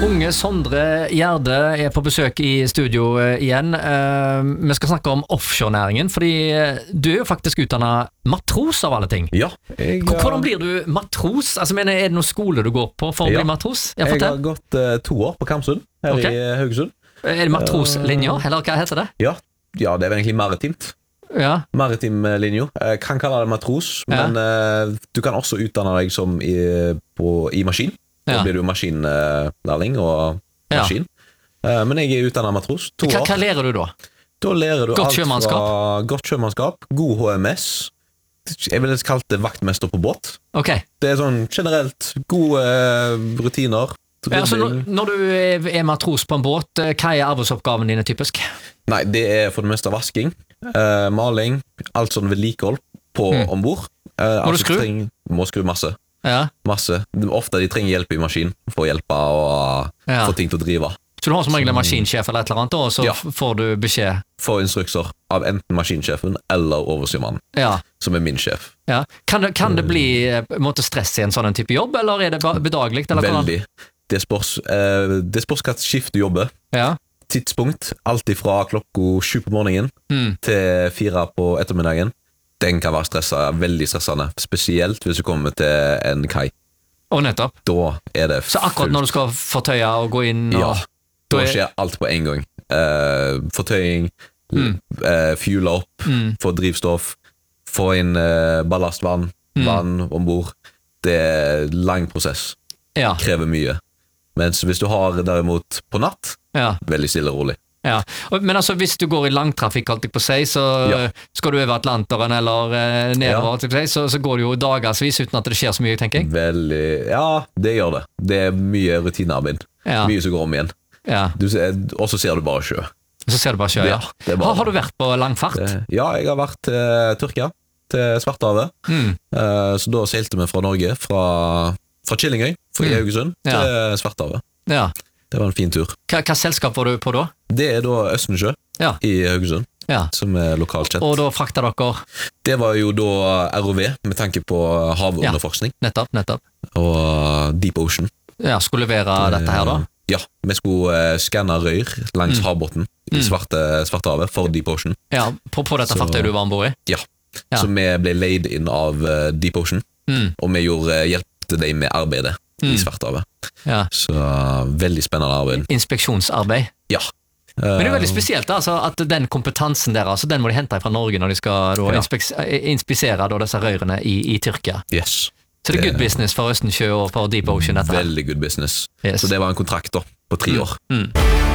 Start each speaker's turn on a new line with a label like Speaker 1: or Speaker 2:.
Speaker 1: Unge Sondre Gjerde på besøk i studio igjen. Vi skal snakke om offshore-næringen, fordi du jo faktisk utdannet matros av alle ting.
Speaker 2: Ja.
Speaker 1: Hvordan blir du matros? Altså, er det noen skole du går på for å bli matros?
Speaker 2: Jeg har gått 2 år på Karmsund, her i Haugesund.
Speaker 1: Er det matroslinja, eller hva heter det?
Speaker 2: Ja, det er vel egentlig maritimt.
Speaker 1: Ja.
Speaker 2: Maritim linje. Jeg kan kalle det matros, men du kan også utdanne deg som i maskin. Da blir du maskinlærling og maskin. Men jeg er utdannet matros. 2 år.
Speaker 1: Hva lærer du da?
Speaker 2: Da lærer du
Speaker 1: godt
Speaker 2: alt
Speaker 1: sjømannskap?
Speaker 2: fra godt sjømannskap, god HMS. Jeg ville kalt det vaktmester på båt.
Speaker 1: Okay.
Speaker 2: Det er sånn generelt gode rutiner.
Speaker 1: Altså, når du er matros på en båt, hva er arbeidsoppgaven dine typisk?
Speaker 2: Nei, det er for det meste vasking, maling, alt sånn vedlikehold på ombord.
Speaker 1: Må du skru?
Speaker 2: Må skru masse.
Speaker 1: Ja.
Speaker 2: Masse. Ofte de trenger hjelp i maskin for å hjelpe og få ting til å drive.
Speaker 1: Så du har som regel en maskinsjef eller et eller annet, og så får du beskjed?
Speaker 2: Får instrukser av enten maskinsjefen eller overstyrmannen, som er min sjef.
Speaker 1: Ja. Kan det bli stress i en sånn type jobb, eller er det bedagelig?
Speaker 2: Veldig. Det spørs hva skift du jobber.
Speaker 1: Ja.
Speaker 2: Tidspunkt, alt fra klokka 7 på morgenen til 4 på ettermiddagen. Den kan være veldig stressende, spesielt hvis du kommer til en kai.
Speaker 1: Og nettopp.
Speaker 2: Da er det fullt.
Speaker 1: Så akkurat når du skal fortøye og gå inn og...
Speaker 2: Ja, da skjer alt på en gang. Fortøying, fuele opp, få drivstoff, få inn ballastvann, vann ombord. Det er en lang prosess. Krever mye. Mens hvis du har derimot på natt, veldig stille og rolig.
Speaker 1: Ja, men altså hvis du går i langtrafikk alltid på seg, så skal du over Atlanteren eller nedover, så går det jo dagersvis uten at det skjer så mye, tenker jeg.
Speaker 2: Veldig, det gjør det. Det er mye rutinearbeid. Mye som går om igjen. Og så ser du bare sjø.
Speaker 1: Så ser du bare sjø, Har du vært på langfart?
Speaker 2: Ja, jeg har vært til Tyrkia, til Svartehavet. Så da seilte vi fra Norge, fra Killingøy, fra Haugesund, til Svartehavet. Ja. Det var en fin tur.
Speaker 1: Hva selskap var du på da?
Speaker 2: Det er da Østensjø i Haugesund, som er lokalt kjent.
Speaker 1: Og da frakta dere?
Speaker 2: Det var jo da ROV, med tanke på havunderforskning.
Speaker 1: Nettopp.
Speaker 2: Og Deep Ocean.
Speaker 1: Ja, skulle levere dette her da?
Speaker 2: Ja, vi skulle skanne røyr langs havbotten i Svartehavet for Deep Ocean.
Speaker 1: Ja, på dette fartøyet du var ombord i?
Speaker 2: Ja, så vi ble leid inn av Deep Ocean, og vi hjelpte dem med arbeidet i Svartehavet. Så veldig spennende arbeid.
Speaker 1: Inspeksjonsarbeid? Ja. Men det er veldig spesielt altså, at den kompetansen der, altså, den må de hente fra Norge når de skal inspisere disse rørene i Tyrkia.
Speaker 2: Yes.
Speaker 1: Så det er good business for Østensjø og for Deep Ocean dette her.
Speaker 2: Veldig good business. Så det var en kontrakt da, på 3 år.